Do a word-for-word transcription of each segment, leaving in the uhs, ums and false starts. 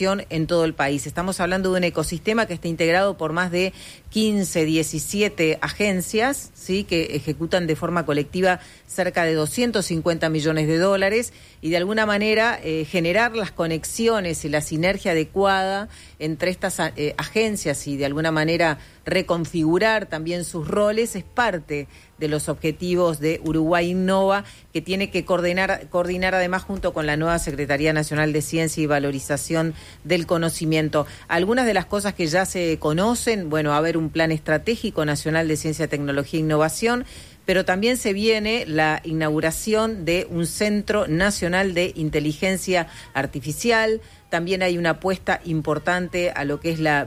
innovación en todo el país. Estamos hablando de un ecosistema que está integrado por más de quince, diecisiete agencias, ¿sí?, que ejecutan de forma colectiva cerca de doscientos cincuenta millones de dólares y de alguna manera eh, generar las conexiones y la sinergia adecuada entre estas eh, agencias y de alguna manera reconfigurar también sus roles es parte de los objetivos de Uruguay Innova, que tiene que coordinar, coordinar además junto con la nueva Secretaría Nacional de Ciencia y Valorización del Conocimiento. Algunas de las cosas que ya se conocen, bueno, va a haber un plan estratégico nacional de ciencia, tecnología e innovación, pero también se viene la inauguración de un Centro Nacional de Inteligencia Artificial. También hay una apuesta importante a lo que es la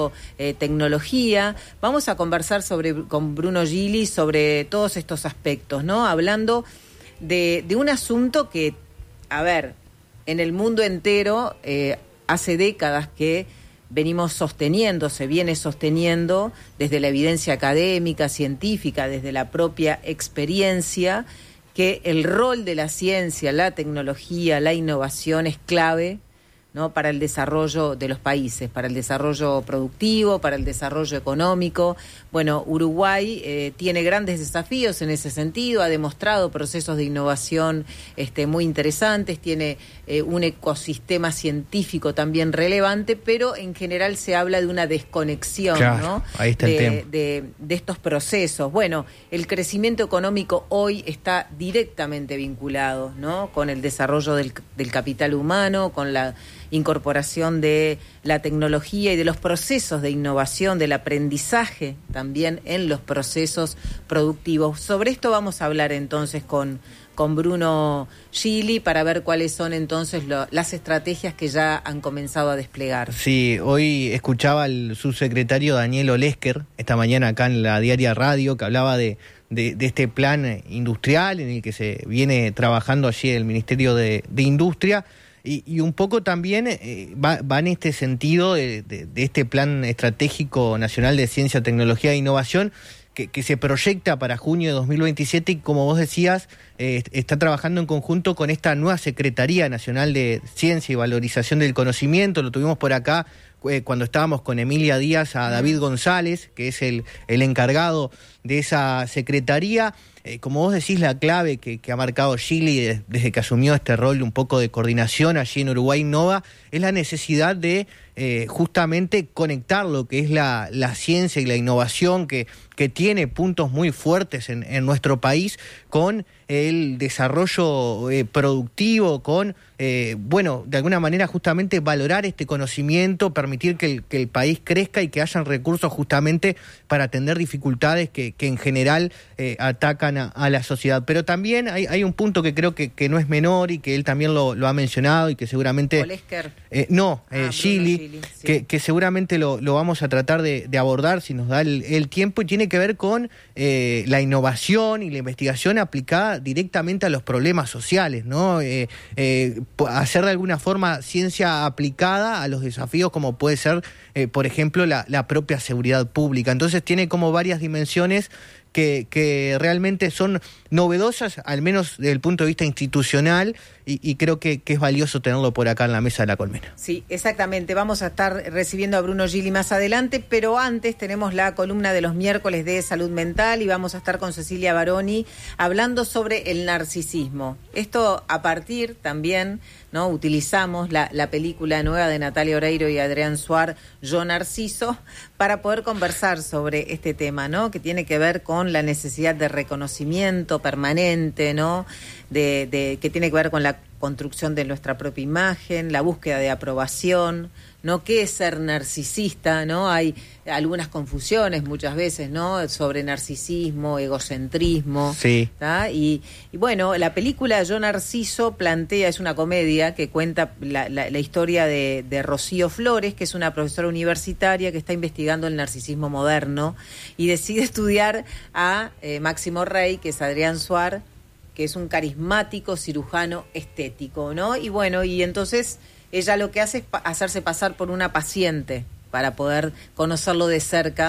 biotecnología. Vamos a conversar sobre, con Bruno Gili sobre todos estos aspectos, ¿no? Hablando de, de un asunto que, a ver, en el mundo entero eh, hace décadas que venimos sosteniendo, se viene sosteniendo desde la evidencia académica, científica, desde la propia experiencia, que el rol de la ciencia, la tecnología, la innovación es clave, ¿no?, para el desarrollo de los países, para el desarrollo productivo, para el desarrollo económico. Bueno, Uruguay eh, tiene grandes desafíos en ese sentido, ha demostrado procesos de innovación este, muy interesantes, tiene eh, un ecosistema científico también relevante, pero en general se habla de una desconexión, claro, ¿no?, ahí está el de, tema. De, de estos procesos. Bueno, el crecimiento económico hoy está directamente vinculado, ¿no?, con el desarrollo del, del capital humano, con la incorporación de la tecnología y de los procesos de innovación, del aprendizaje también en los procesos productivos. Sobre esto vamos a hablar entonces con, con Bruno Gili para ver cuáles son entonces lo, las estrategias que ya han comenzado a desplegar. Sí, hoy escuchaba al subsecretario Daniel Olesker esta mañana acá en la Diaria Radio, que hablaba de, de, de este plan industrial en el que se viene trabajando allí el Ministerio de, de Industria. Y, y un poco también eh, va, va en este sentido de, de, de este Plan Estratégico Nacional de Ciencia, Tecnología e Innovación que, que se proyecta para junio de dos mil veintisiete y, como vos decías, eh, está trabajando en conjunto con esta nueva Secretaría Nacional de Ciencia y Valorización del Conocimiento. Lo tuvimos por acá eh, cuando estábamos con Emilia Díaz a David González, que es el, el encargado de esa secretaría. Eh, como vos decís, la clave que, que ha marcado Gili desde, desde que asumió este rol un poco de coordinación allí en Uruguay Innova es la necesidad de eh, justamente conectar lo que es la, la ciencia y la innovación que, que tiene puntos muy fuertes en, en nuestro país con el desarrollo eh, productivo, con, eh, bueno, de alguna manera justamente valorar este conocimiento, permitir que el, que el país crezca y que hayan recursos justamente para atender dificultades que, que en general eh, atacan a, a la sociedad. Pero también hay, hay un punto que creo que, que no es menor y que él también lo, lo ha mencionado y que seguramente... Olesker. Eh, no, eh, ah, Gili, Gili sí. que, que seguramente lo, lo vamos a tratar de, de abordar si nos da el, el tiempo, y tiene que ver con eh, la innovación y la investigación aplicada directamente a los problemas sociales, ¿no? Eh, eh, hacer de alguna forma ciencia aplicada a los desafíos como puede ser, eh, por ejemplo, la, la propia seguridad pública. Entonces tiene como varias dimensiones que, que realmente son novedosas, al menos desde el punto de vista institucional, y, y creo que, que es valioso tenerlo por acá en la mesa de la colmena. Sí, exactamente. Vamos a estar recibiendo a Bruno Gili más adelante, pero antes tenemos la columna de los miércoles de salud mental y vamos a estar con Cecilia Baroni hablando sobre el narcisismo. Esto a partir también, ¿no? Utilizamos la, la película nueva de Natalia Oreiro y Adrián Suar, Yo Narciso, para poder conversar sobre este tema, ¿no? Que tiene que ver con la necesidad de reconocimiento permanente, ¿no? De, de, que tiene que ver con la construcción de nuestra propia imagen, la búsqueda de aprobación, ¿no? ¿Qué es ser narcisista? ¿No? Hay algunas confusiones muchas veces, ¿no? Sobre narcisismo, egocentrismo. Sí. ¿Tá? Y, y bueno, la película Yo Narciso plantea, es una comedia que cuenta la, la, la historia de, de Rocío Flores, que es una profesora universitaria que está investigando el narcisismo moderno y decide estudiar a eh, Máximo Rey, que es Adrián Suar, que es un carismático cirujano estético, ¿no? Y bueno, y entonces ella lo que hace es pa- hacerse pasar por una paciente para poder conocerlo de cerca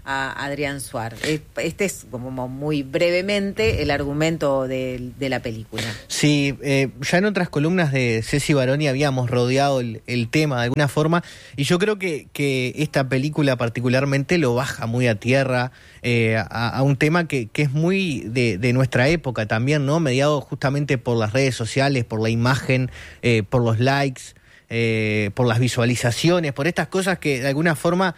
a Adrián Suar. Este es como muy brevemente el argumento de, de la película. Sí, eh, ya en otras columnas de Ceci Baroni habíamos rodeado el, el tema de alguna forma, y yo creo que, que esta película particularmente lo baja muy a tierra, eh, a, a un tema que, que es muy de, de nuestra época también, ¿no? Mediado justamente por las redes sociales, por la imagen, eh, por los likes, Eh, por las visualizaciones, por estas cosas que de alguna forma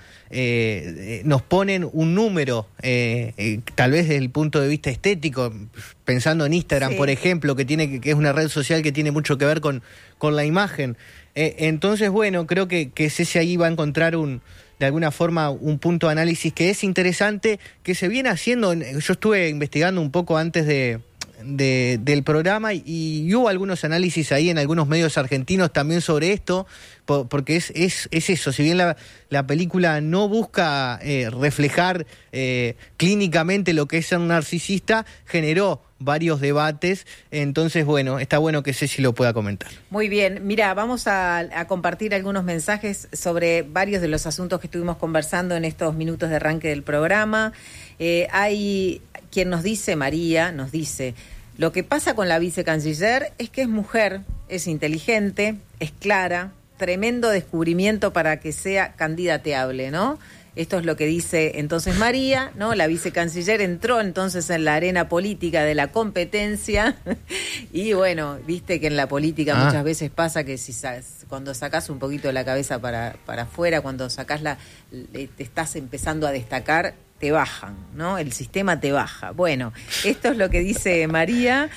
eh, nos ponen un número, eh, eh, tal vez desde el punto de vista estético, pensando en Instagram, sí. por ejemplo, que tiene que, que es una red social que tiene mucho que ver con, con la imagen. Eh, entonces, bueno, creo que, que Ceci ahí va a encontrar un de alguna forma un punto de análisis que es interesante, que se viene haciendo. Yo estuve investigando un poco antes de De, del programa y, y hubo algunos análisis ahí en algunos medios argentinos también sobre esto, por, porque es, es, es eso, si bien la, la película no busca eh, reflejar eh, clínicamente lo que es ser un narcisista, generó varios debates, entonces bueno, está bueno que Ceci lo pueda comentar. Muy bien, mira, vamos a, a compartir algunos mensajes sobre varios de los asuntos que estuvimos conversando en estos minutos de arranque del programa. Eh, hay quien nos dice, María, nos dice, lo que pasa con la vicecanciller es que es mujer, es inteligente, es clara, tremendo descubrimiento para que sea candidateable, ¿no? Esto es lo que dice entonces María, ¿no? La vicecanciller entró entonces en la arena política de la competencia y bueno, viste que en la política ah. muchas veces pasa que si cuando sacás un poquito la cabeza para, para afuera, cuando sacás la, te estás empezando a destacar, te bajan, ¿no? El sistema te baja. Bueno, esto es lo que dice María.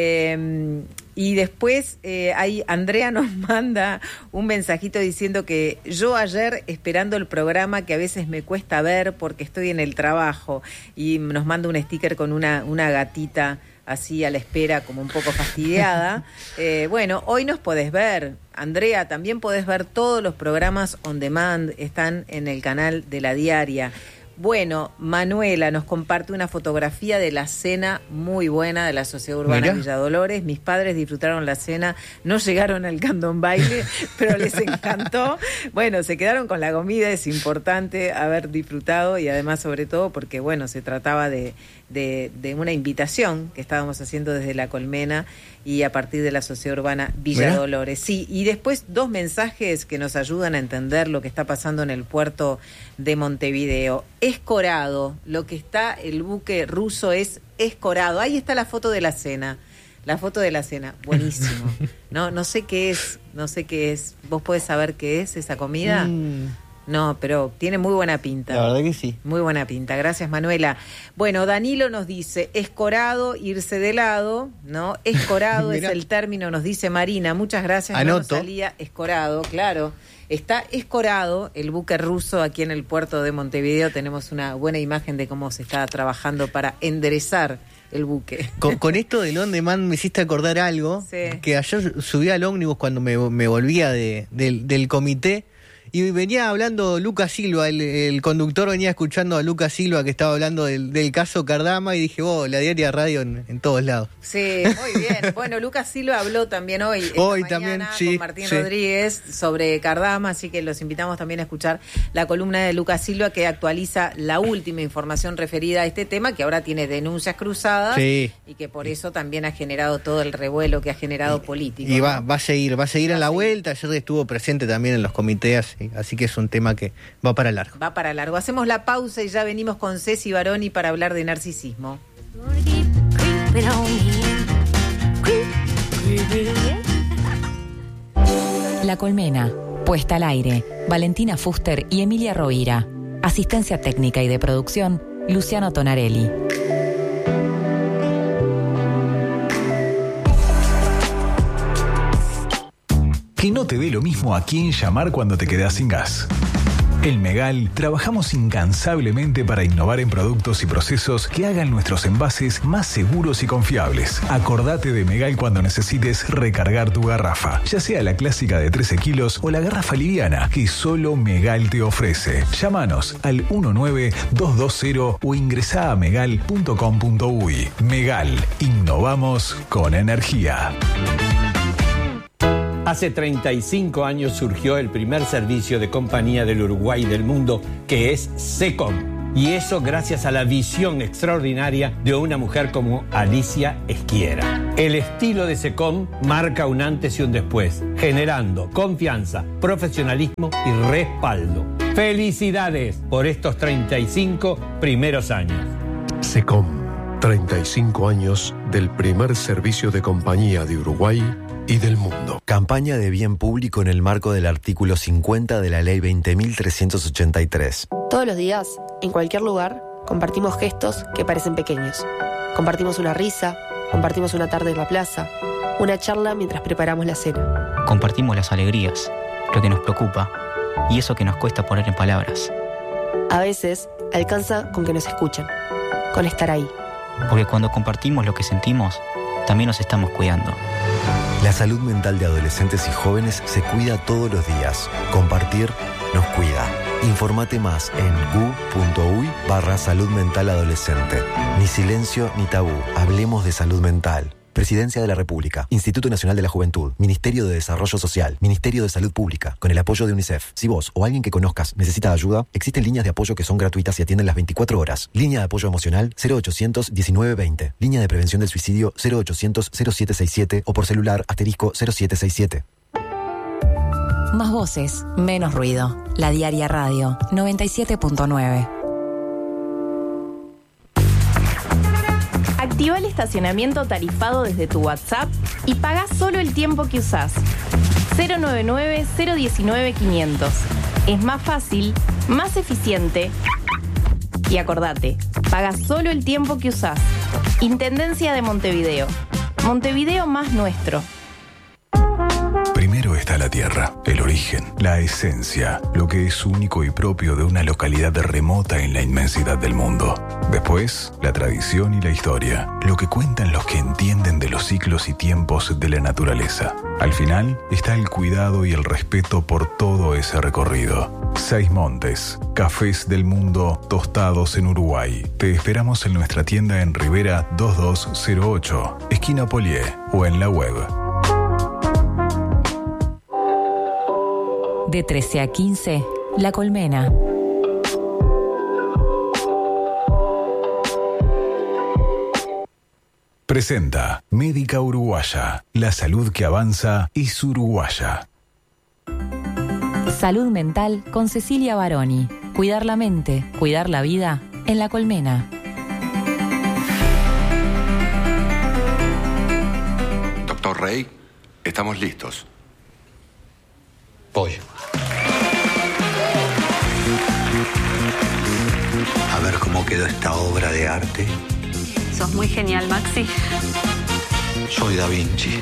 Eh, y después eh, ahí Andrea nos manda un mensajito diciendo que yo ayer esperando el programa que a veces me cuesta ver porque estoy en el trabajo, y nos manda un sticker con una, una gatita así a la espera, como un poco fastidiada. Eh, bueno, hoy nos podés ver. Andrea, también podés ver todos los programas on demand, están en el canal de La Diaria. Bueno, Manuela nos comparte una fotografía de la cena muy buena de la Sociedad Urbana Mira. Villa Dolores. Mis padres disfrutaron la cena, no llegaron al candombaile, pero les encantó. Bueno, se quedaron con la comida, es importante haber disfrutado y además sobre todo porque, bueno, se trataba de, de, de una invitación que estábamos haciendo desde La Colmena y a partir de la Sociedad Urbana Villa Mira. Dolores. Sí, y después dos mensajes que nos ayudan a entender lo que está pasando en el puerto de Montevideo. Escorado, lo que está, el buque ruso es escorado. Ahí está la foto de la cena. La foto de la cena, buenísimo. No, no sé qué es, no sé qué es. ¿Vos podés saber qué es esa comida? Mm. No, pero tiene muy buena pinta. La verdad que sí. Muy buena pinta. Gracias, Manuela. Bueno, Danilo nos dice, escorado, irse de lado, ¿no? Escorado es el término, nos dice Marina. Muchas gracias. Anoto. No nos salía escorado, claro. Está escorado el buque ruso aquí en el puerto de Montevideo. Tenemos una buena imagen de cómo se está trabajando para enderezar el buque. Con, con esto del on demand me hiciste acordar algo, sí. que ayer subí al ómnibus cuando me, me volvía de, del, del comité. Y venía hablando Lucas Silva, el, el conductor venía escuchando a Lucas Silva que estaba hablando del, del caso Cardama y dije, oh, La Diaria Radio en, en todos lados. Sí, muy bien. Bueno, Lucas Silva habló también hoy, esta hoy mañana, también, sí, con Martín sí. Rodríguez sobre Cardama, así que los invitamos también a escuchar la columna de Lucas Silva que actualiza la última información referida a este tema, que ahora tiene denuncias cruzadas sí. y que por eso también ha generado todo el revuelo que ha generado y, político. Y ¿no? va, va a seguir, va a seguir va en la vuelta. Ayer estuvo presente también en los comités, así que es un tema que va para largo. Va para largo. Hacemos la pausa y ya venimos con Ceci Baroni para hablar de narcisismo. La Colmena, puesta al aire. Valentina Fuster y Emilia Rovira. Asistencia técnica y de producción, Luciano Tonarelli. Que no te dé lo mismo a quién llamar cuando te quedas sin gas. En Megal trabajamos incansablemente para innovar en productos y procesos que hagan nuestros envases más seguros y confiables. Acordate de Megal cuando necesites recargar tu garrafa, ya sea la clásica de trece kilos o la garrafa liviana que solo Megal te ofrece. Llámanos al uno nueve dos dos cero o ingresá a megal punto com punto uy. Megal, innovamos con energía. Hace treinta y cinco años surgió el primer servicio de compañía del Uruguay y del mundo, que es SECOM, Y eso gracias a la visión extraordinaria de una mujer como Alicia Esquiera. El estilo de SECOM marca un antes y un después, generando confianza, profesionalismo y respaldo. ¡Felicidades por estos treinta y cinco primeros años! SECOM, treinta y cinco años del primer servicio de compañía de Uruguay y del mundo. Campaña de bien público en el marco del artículo cincuenta de la Ley veinte mil trescientos ochenta y tres. Todos los días, en cualquier lugar, compartimos gestos que parecen pequeños. Compartimos una risa, compartimos una tarde en la plaza, una charla mientras preparamos la cena. Compartimos las alegrías, lo que nos preocupa y eso que nos cuesta poner en palabras. A veces, alcanza con que nos escuchen, con estar ahí. Porque cuando compartimos lo que sentimos, también nos estamos cuidando. La salud mental de adolescentes y jóvenes se cuida todos los días. Compartir nos cuida. Informate más en gu.uy barra salud mental adolescente. Ni silencio ni tabú. Hablemos de salud mental. Presidencia de la República, Instituto Nacional de la Juventud, Ministerio de Desarrollo Social, Ministerio de Salud Pública, con el apoyo de UNICEF. Si vos o alguien que conozcas necesita ayuda, existen líneas de apoyo que son gratuitas y atienden las veinticuatro horas. Línea de apoyo emocional cero ochocientos diecinueve veinte. Línea de prevención del suicidio cero ochocientos cero siete sesenta y siete o por celular asterisco cero siete sesenta y siete. Más voces, menos ruido. La Diaria Radio, noventa y siete punto nueve. Activa el estacionamiento tarifado desde tu WhatsApp y paga solo el tiempo que usás. cero nueve nueve, cero uno nueve, quinientos. Es más fácil, más eficiente. Y acordate, paga solo el tiempo que usás. Intendencia de Montevideo. Montevideo más nuestro. Primero está la tierra, el origen, la esencia, lo que es único y propio de una localidad remota en la inmensidad del mundo. Después, la tradición y la historia, lo que cuentan los que entienden de los ciclos y tiempos de la naturaleza. Al final, está el cuidado y el respeto por todo ese recorrido. Seis Montes, cafés del mundo tostados en Uruguay. Te esperamos en nuestra tienda en Rivera dos dos cero ocho, esquina Polié, o en la web. De trece a quince, La Colmena. Presenta Médica Uruguaya. La salud que avanza es uruguaya. Salud mental con Cecilia Baroni. Cuidar la mente, cuidar la vida en La Colmena. Doctor Rey, estamos listos. Voy. A ver cómo quedó esta obra de arte. Sos muy genial, Maxi. Soy Da Vinci.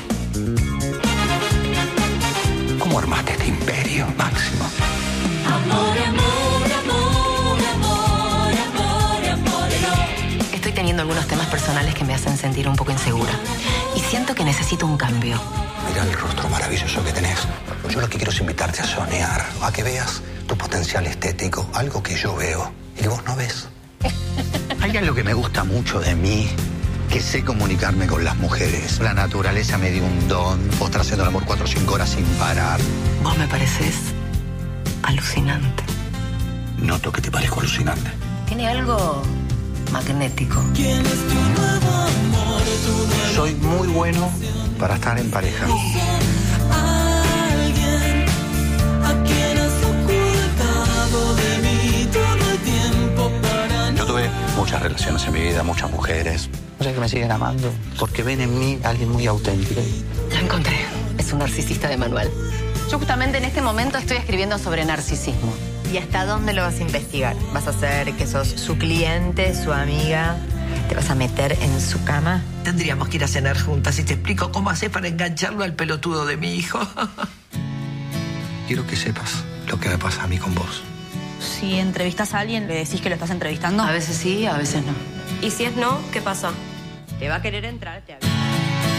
¿Cómo armaste este imperio, Máximo? Amor, amor, amor, amor, amor, amor, amor. Estoy teniendo algunos temas personales que me hacen sentir un poco insegura. Y siento que necesito un cambio. Mira el rostro maravilloso que tenés. Yo lo que quiero es invitarte a soñar, a que veas tu potencial estético, algo que yo veo y que vos no ves. Hay algo que me gusta mucho de mí, que sé comunicarme con las mujeres. La naturaleza me dio un don. Vos estás haciendo el amor cuatro o cinco horas sin parar. Vos me pareces alucinante. Noto que te parezco alucinante. Tiene algo magnético. Soy muy bueno para estar en pareja. Yo tuve muchas relaciones en mi vida, muchas mujeres. O sea que me siguen amando porque ven en mí a alguien muy auténtico. La encontré. Es un narcisista de manual. Yo justamente en este momento estoy escribiendo sobre narcisismo. ¿Y hasta dónde lo vas a investigar? ¿Vas a hacer que sos su cliente, su amiga? ¿Te vas a meter en su cama? Tendríamos que ir a cenar juntas y te explico cómo haces para engancharlo al pelotudo de mi hijo. Quiero que sepas lo que me pasa a mí con vos. Si entrevistas a alguien, ¿le decís que lo estás entrevistando? A veces sí, a veces no. Y si es no, ¿qué pasa? ¿Te va a querer entrar? Te